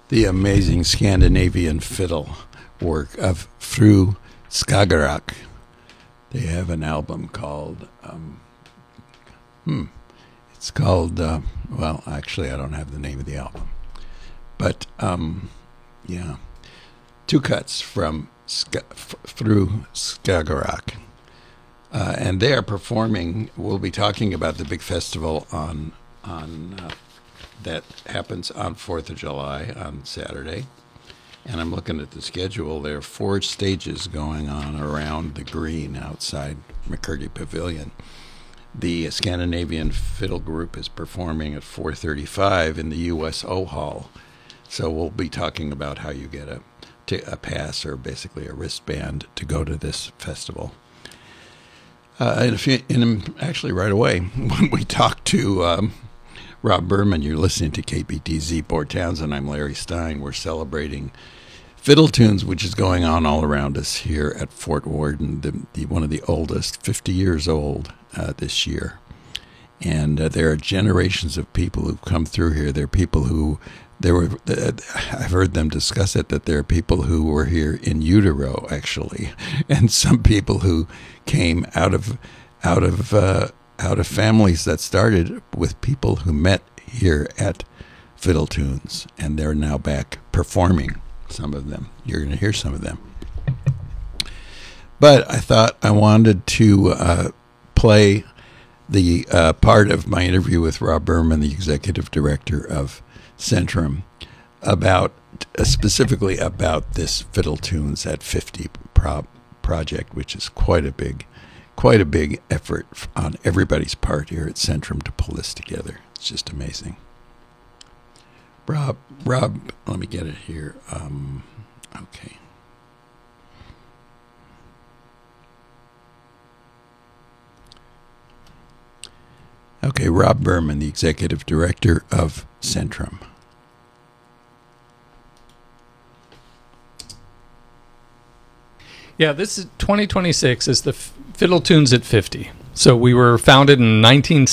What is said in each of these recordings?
the amazing Scandinavian fiddle work of Fru Skagerrak. They have an album called, it's called, well, actually, I don't have the name of the album. But, yeah, two cuts from Fru Skagerrak. And they are performing, we'll be talking about the big festival on that happens on 4th of July on Saturday. And I'm looking at the schedule. There are 4 stages going on around the green outside McCurdy Pavilion. The Scandinavian Fiddle Group is performing at 4:35 in the USO Hall. So we'll be talking about how you get a pass, or basically a wristband, to go to this festival. Actually, right away, when we talk to Rob Berman, you're listening to KPTZ Port Townsend. I'm Larry Stein. We're celebrating Fiddle Tunes, which is going on all around us here at Fort Worden, one of the oldest, 50 years old this year. And there are generations of people who've come through here. There are people who, I've heard them discuss it, that there are people who were here in utero, actually, and some people who came out of families that started with people who met here at Fiddle Tunes, and they're now back performing. Some of them, you're going to hear some of them. But I thought I wanted to play the part of my interview with Rob Berman, the executive director of Centrum, about specifically about this Fiddle Tunes at 50 project, which is quite a big effort on everybody's part here at Centrum to pull this together. It's just amazing. Rob, let me get it here. Okay. Okay, Rob Berman, the executive director of Centrum. Yeah, this is 2026 is the Fiddle Tunes at 50. So we were founded in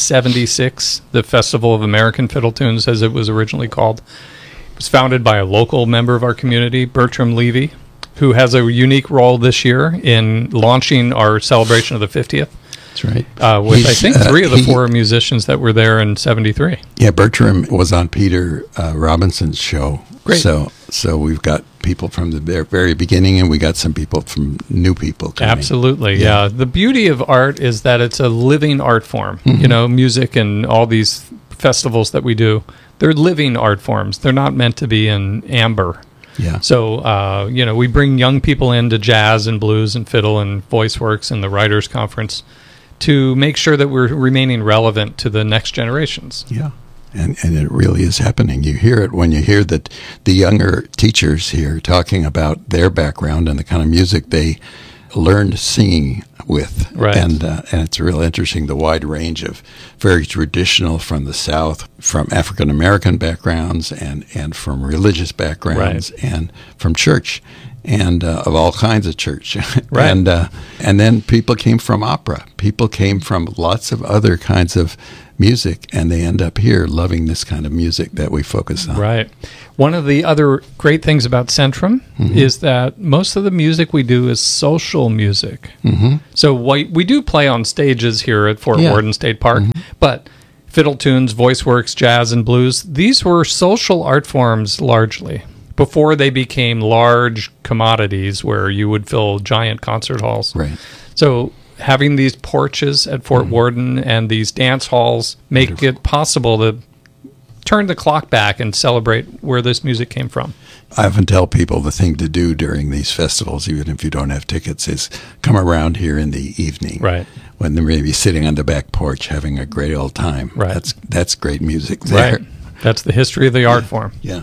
1976, the Festival of American Fiddle Tunes, as it was originally called. It was founded by a local member of our community, Bertram Levy, who has a unique role this year in launching our celebration of the 50th. That's right. With, I think, 3 of the 4 musicians that were there in 73. Yeah, Bertram was on Peter Robinson's show. Great. So we've got people from the very beginning, and we got some people from new people coming. Absolutely, yeah. The beauty of art is that it's a living art form. Mm-hmm. You know, music and all these festivals that we do, they're living art forms. They're not meant to be in amber. Yeah. So, we bring young people into jazz and blues and fiddle and voice works and the Writers' Conference to make sure that we're remaining relevant to the next generations. Yeah. And it really is happening. You hear it when you hear that the younger teachers here talking about their background and the kind of music they learned singing with. Right. And it's real interesting, the wide range of very traditional from the South, from African-American backgrounds and from religious backgrounds, right, and from church, and of all kinds of church. Right. And then people came from opera. People came from lots of other kinds of music, and they end up here loving this kind of music that we focus on. Right. One of the other great things about Centrum is that most of the music we do is social music. Mm-hmm. So we do play on stages here at Fort Worden State Park, but Fiddle Tunes, voice works, jazz, and blues, these were social art forms largely before they became large commodities where you would fill giant concert halls. Right. So having these porches at Fort Worden and these dance halls make it possible to turn the clock back and celebrate where this music came from. I often tell people the thing to do during these festivals, even if you don't have tickets, is come around here in the evening. Right. When they're maybe sitting on the back porch having a great old time. Right. That's great music there. Right. That's the history of the art form. Yeah.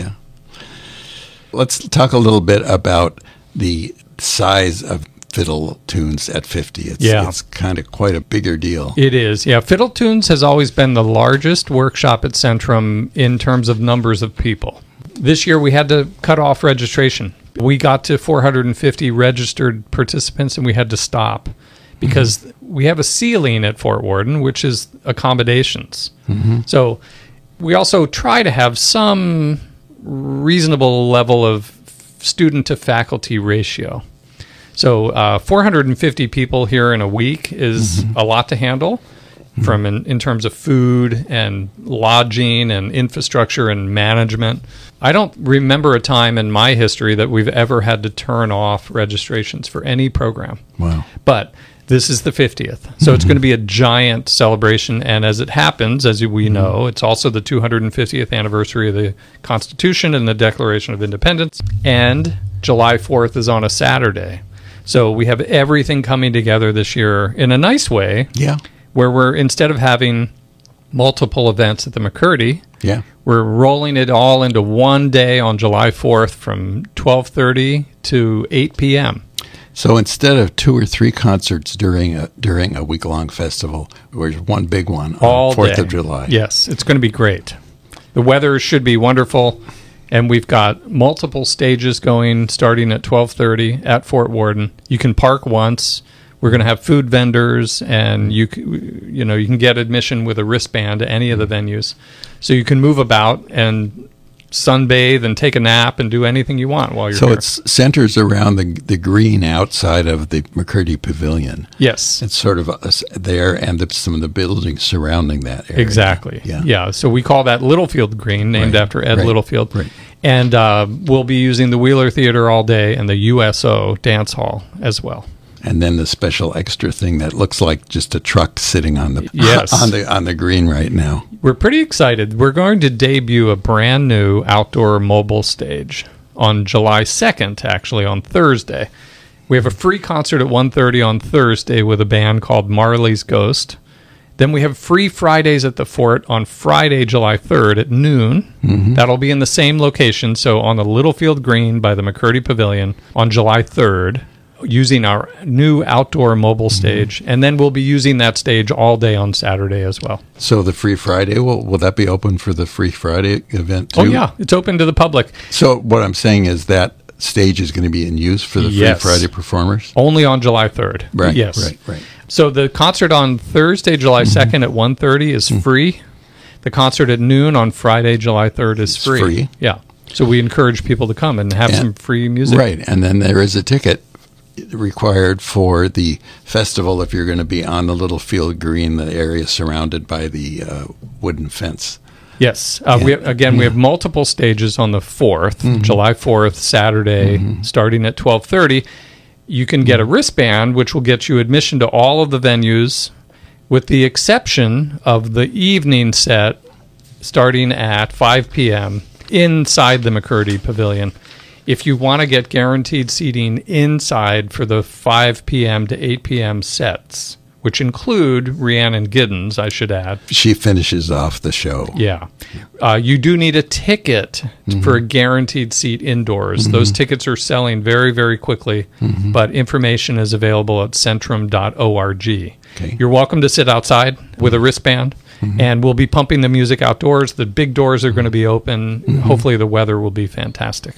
Let's talk a little bit about the size of Fiddle Tunes at 50. It's kind of quite a bigger deal. It is, yeah. Fiddle Tunes has always been the largest workshop at Centrum in terms of numbers of people. This year we had to cut off registration. We got to 450 registered participants and we had to stop because we have a ceiling at Fort Worden, which is accommodations. So we also try to have some reasonable level of student to faculty ratio. So 450 people here in a week is a lot to handle from in terms of food and lodging and infrastructure and management. I don't remember a time in my history that we've ever had to turn off registrations for any program. Wow. But this is the 50th. So it's going to be a giant celebration. And as it happens, as we know, it's also the 250th anniversary of the Constitution and the Declaration of Independence. And July 4th is on a Saturday. So we have everything coming together this year in a nice way. Yeah. Where we're, instead of having multiple events at the McCurdy, we're rolling it all into one day on July 4th from 12:30 to 8 p.m. So instead of 2 or 3 concerts during a week-long festival, there's one big one on 4th of July. Yes, it's going to be great. The weather should be wonderful, and we've got multiple stages going starting at 12:30 at Fort Worden. You can park once. We're going to have food vendors, and you can get admission with a wristband to any of the venues. So you can move about and sunbathe and take a nap and do anything you want while you're here. So it centers around the green outside of the McCurdy Pavilion. Yes. It's sort of there and some of the buildings surrounding that area. Exactly. Yeah. So we call that Littlefield Green, named after Ed Littlefield. Right. And we'll be using the Wheeler Theater all day and the USO Dance Hall as well. And then the special extra thing that looks like just a truck sitting on the on the green right now. We're pretty excited. We're going to debut a brand new outdoor mobile stage on July 2nd, actually on Thursday. We have a free concert at 1:30 on Thursday with a band called Marley's Ghost. Then we have free Fridays at the Fort on Friday, July 3rd at noon. That'll be in the same location, so on the Littlefield Green by the McCurdy Pavilion on July 3rd. Using our new outdoor mobile stage, and then we'll be using that stage all day on Saturday as well. So the Free Friday, will that be open for the Free Friday event too? Oh yeah, it's open to the public. So what I'm saying is that stage is going to be in use for the Free Friday performers? Only on July 3rd. Right, yes. Right. So the concert on Thursday, July 2nd at 1:30 is free. The concert at noon on Friday, July 3rd is free. Yeah. So we encourage people to come and have some free music. Right, and then there is a ticket required for the festival if you're going to be on the Littlefield Green, the area surrounded by the wooden fence. Yes. We have multiple stages on the 4th, July 4th, Saturday, starting at 12:30. You can get a wristband, which will get you admission to all of the venues, with the exception of the evening set starting at 5 p.m. inside the McCurdy Pavilion. If you want to get guaranteed seating inside for the 5 p.m. to 8 p.m. sets, which include Rhiannon Giddens, I should add. She finishes off the show. Yeah. You do need a ticket for a guaranteed seat indoors. Those tickets are selling very, very quickly, but information is available at centrum.org. Okay. You're welcome to sit outside with a wristband, and we'll be pumping the music outdoors. The big doors are going to be open. Hopefully the weather will be fantastic.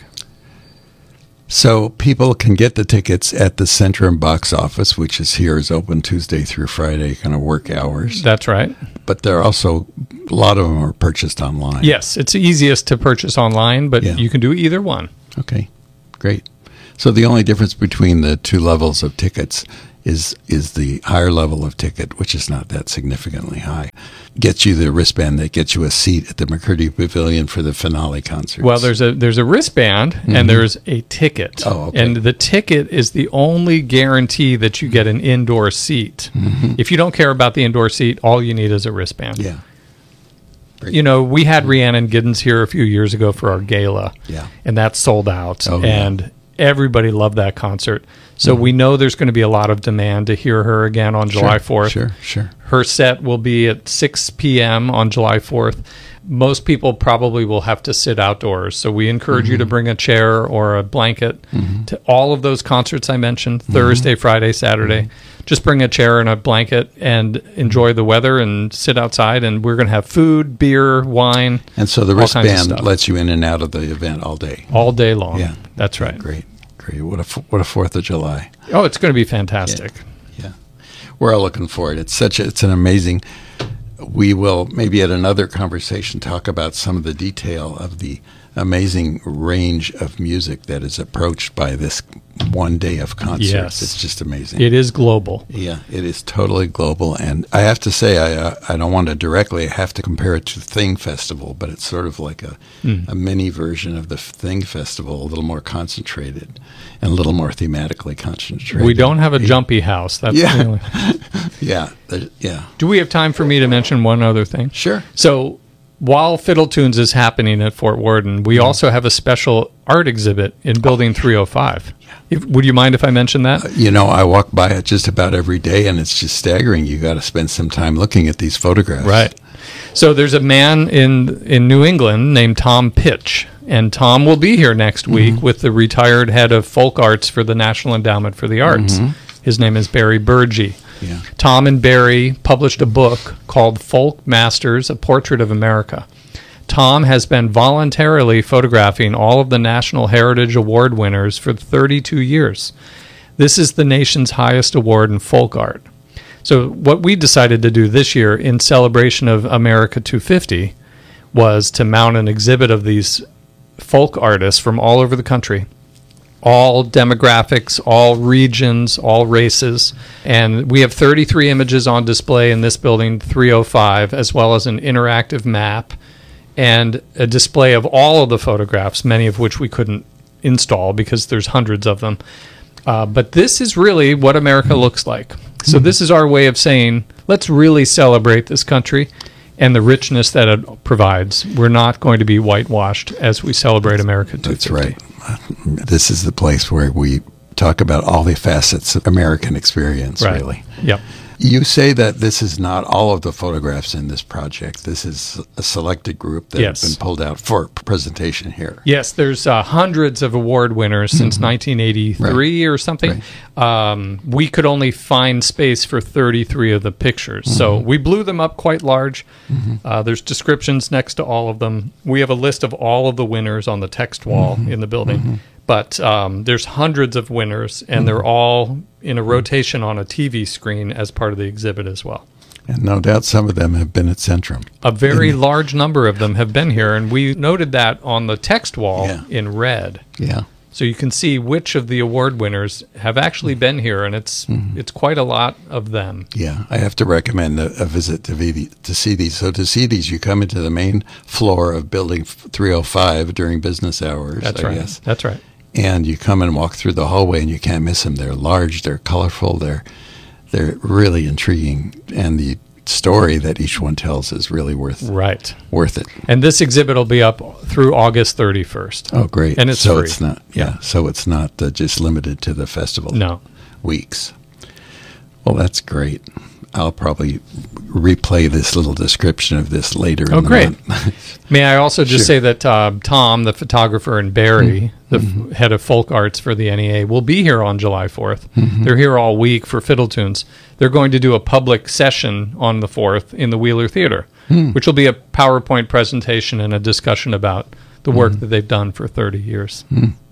So people can get the tickets at the Centrum box office, which is open Tuesday through Friday, kind of work hours. That's right. But they're also, a lot of them are purchased online. Yes, it's easiest to purchase online, but you can do either one. Okay, great. So the only difference between the two levels of tickets is the higher level of ticket, which is not that significantly high, gets you the wristband that gets you a seat at the McCurdy Pavilion for the finale concert. Well, there's a wristband and there's a ticket. Oh, okay. And the ticket is the only guarantee that you get an indoor seat. If you don't care about the indoor seat, all you need is a wristband. Yeah. Great. You know, we had Rhiannon Giddens here a few years ago for our gala. Yeah. And that sold out. Oh, and everybody loved that concert. So we know there's going to be a lot of demand to hear her again on July 4th. Sure. Her set will be at 6 p.m. on July 4th. Most people probably will have to sit outdoors. So we encourage you to bring a chair or a blanket to all of those concerts I mentioned, Thursday, Friday, Saturday. Just bring a chair and a blanket and enjoy the weather and sit outside. And we're going to have food, beer, wine. And so the wristband lets you in and out of the event all day. All day long. Yeah. That's right. Great. What a 4th of July. Oh, it's going to be fantastic. Yeah. We're all looking for it. It's an amazing we will maybe at another conversation talk about some of the detail of the amazing range of music that is approached by this one day of concerts. Yes. It's just amazing. It is global. Yeah, it is totally global. And I have to say, I don't want to directly have to compare it to Thing Festival, but it's sort of like a mini version of the Thing Festival, a little more concentrated and a little more thematically concentrated. We don't have a jumpy house. That's Yeah. the only. Yeah. Do we have time for me to mention one other thing? Sure. So while Fiddle Tunes is happening at Fort Worden, we also have a special art exhibit in Building 305. Would you mind if I mention that? I walk by it just about every day, and it's just staggering. You got to spend some time looking at these photographs. Right. So there's a man in New England named Tom Pitch, and Tom will be here next week with the retired head of folk arts for the National Endowment for the Arts. His name is Barry Burgee. Yeah. Tom and Barry published a book called Folk Masters, A Portrait of America. Tom has been voluntarily photographing all of the National Heritage Award winners for 32 years. This is the nation's highest award in folk art. So what we decided to do this year in celebration of America 250 was to mount an exhibit of these folk artists from all over the country, all demographics, all regions, all races. And we have 33 images on display in this building, 305, as well as an interactive map and a display of all of the photographs, many of which we couldn't install because there's hundreds of them. But this is really what America looks like. So this is our way of saying, let's really celebrate this country and the richness that it provides. We're not going to be whitewashed as we celebrate America 250. That's right. This is the place where we talk about all the facets of American experience, Right. really. Yep. You say that this is not all of the photographs in this project. This is a selected group that Yes. have been pulled out for presentation here. Yes, there's hundreds of award winners since 1983 or something. We could only find space for 33 of the pictures, so we blew them up quite large. There's descriptions next to all of them. We have a list of all of the winners on the text wall in the building. But there's hundreds of winners, and they're all in a rotation on a TV screen as part of the exhibit as well. And no doubt some of them have been at Centrum. A very large number of them have been here, and we noted that on the text wall in red. Yeah. So you can see which of the award winners have actually been here, and it's quite a lot of them. Yeah, I have to recommend a visit to see these. So to see these, you come into the main floor of Building 305 during business hours, That's I right. guess. That's right. And you come and walk through the hallway, and you can't miss them. They're large, they're colorful, they're really intriguing, and the story that each one tells is really worth it. And this exhibit will be up through August 31st. Oh, great! And it's so free. it's not so it's not just limited to the festival. No. Weeks. Well, that's great. I'll probably replay this little description of this later. Oh, in the great. month. May I also just Sure. say that Tom, the photographer, and Barry, the head of folk arts for the NEA, will be here on July 4th. They're here all week for Fiddle Tunes. They're going to do a public session on the 4th in the Wheeler Theater, which will be a PowerPoint presentation and a discussion about the work that they've done for 30 years.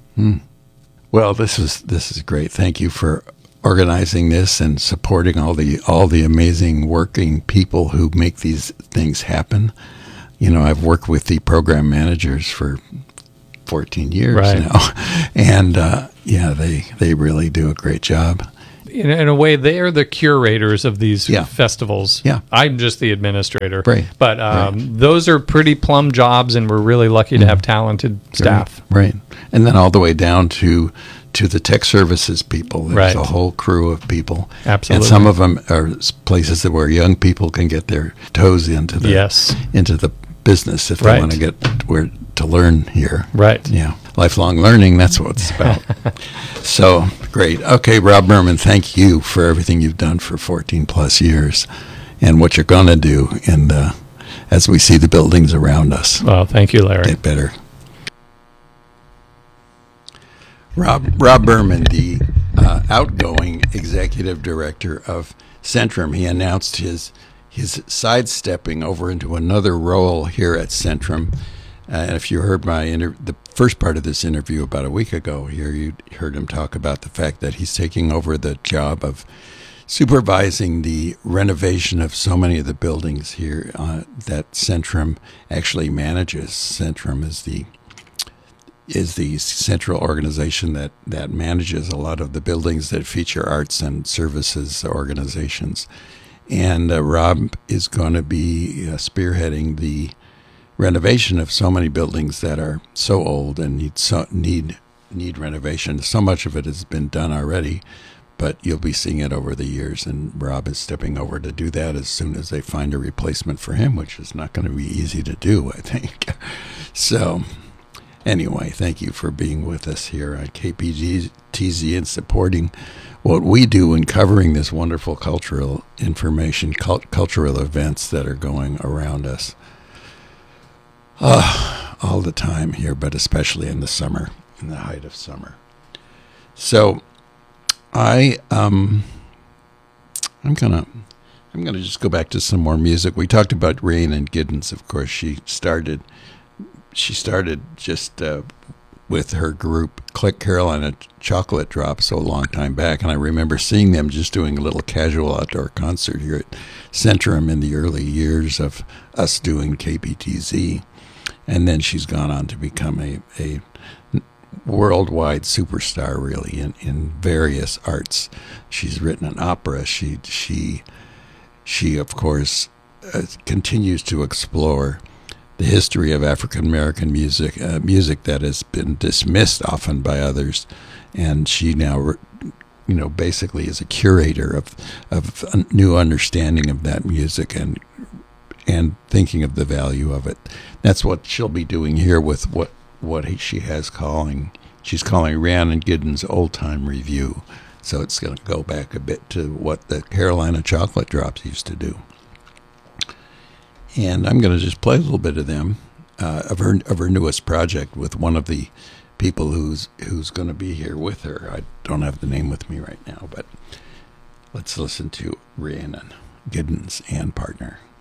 Well, this is great. Thank you for organizing this and supporting all the amazing working people who make these things happen. I've worked with the program managers for 14 years now, and they really do a great job. In a way, they are the curators of these festivals. Yeah. I'm just the administrator. Right. But those are pretty plum jobs, and we're really lucky to have talented staff. Right. And then all the way down to the tech services people. There's Right. a whole crew of people. Absolutely. And some of them are places where young people can get their toes into the business if they want to get to learn here. Right. Yeah. Lifelong learning, that's what it's about. So, great. Okay, Rob Berman, thank you for everything you've done for 14 plus years and what you're going to do as we see the buildings around us Well, thank you, Larry. get better. Rob Berman, the outgoing executive director of Centrum, he announced his sidestepping over into another role here at Centrum. And if you heard the first part of this interview about a week ago here, you heard him talk about the fact that he's taking over the job of supervising the renovation of so many of the buildings here that Centrum actually manages. Centrum is the central organization that manages a lot of the buildings that feature arts and services organizations. And Rob is going to be spearheading the renovation of so many buildings that are so old and need renovation. So much of it has been done already, but you'll be seeing it over the years. And Rob is stepping over to do that as soon as they find a replacement for him, which is not going to be easy to do, I think. So anyway, thank you for being with us here on KPTZ and supporting what we do in covering this wonderful cultural information, cultural events that are going around us all the time here, but especially in the summer, in the height of summer. So I'm gonna just go back to some more music. We talked about Rhiannon Giddens, of course. She started just with her group Carolina Chocolate Drop so a long time back, and I remember seeing them just doing a little casual outdoor concert here at Centrum in the early years of us doing KPTZ, and then she's gone on to become a worldwide superstar, really, in various arts. She's written an opera. She of course continues to explore the history of African American music, music that has been dismissed often by others, and she now, basically is a curator of a new understanding of that music and thinking of the value of it. That's what she'll be doing here with she's calling Rhiannon Giddens Old Time Review. So it's going to go back a bit to what the Carolina Chocolate Drops used to do. And I'm going to just play a little bit of them, of her newest project with one of the people who's going to be here with her. I don't have the name with me right now, but let's listen to Rhiannon Giddens and partner.